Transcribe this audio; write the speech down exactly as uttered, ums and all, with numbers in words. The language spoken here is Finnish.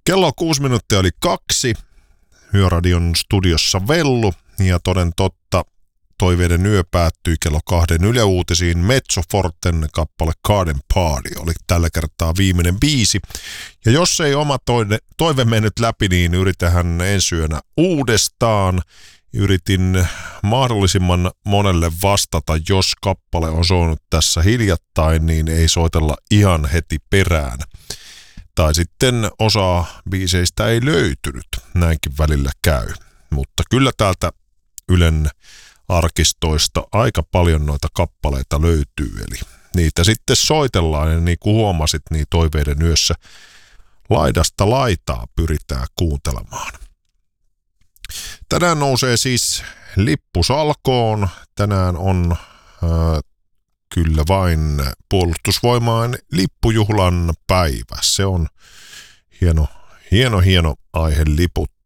Kello kuusi minuuttia oli kaksi. Yöradion studiossa Vellu ja toden totta toiveiden yö päättyi kello kahden Yle Uutisiin. Mezzo Forten kappale Garden Party oli tällä kertaa viimeinen biisi. Ja jos ei oma toive, toive mennyt läpi, niin yritähän ensi yönä uudestaan. Yritin mahdollisimman monelle vastata, jos kappale on soinut tässä hiljattain, niin ei soitella ihan heti perään. Tai sitten osa biiseistä ei löytynyt, näinkin välillä käy. Mutta kyllä täältä Ylen arkistoista aika paljon noita kappaleita löytyy, eli niitä sitten soitellaan, ja niin kuin huomasit, niin toiveiden yössä laidasta laitaa pyritään kuuntelemaan. Tänään nousee siis lippu salkoon. Tänään on äh, kyllä vain puolustusvoimain lippujuhlan päivä. Se on hieno, hieno, hieno aihe liput.